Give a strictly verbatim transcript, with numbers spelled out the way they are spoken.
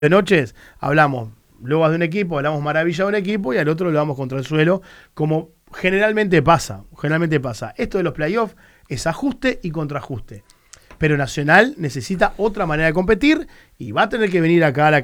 de noches hablamos lobas de un equipo, hablamos maravilla de un equipo y al otro lo vamos contra el suelo, como generalmente pasa, generalmente pasa. Esto de los playoffs es ajuste y contraajuste. Pero Nacional necesita otra manera de competir y va a tener que venir acá a la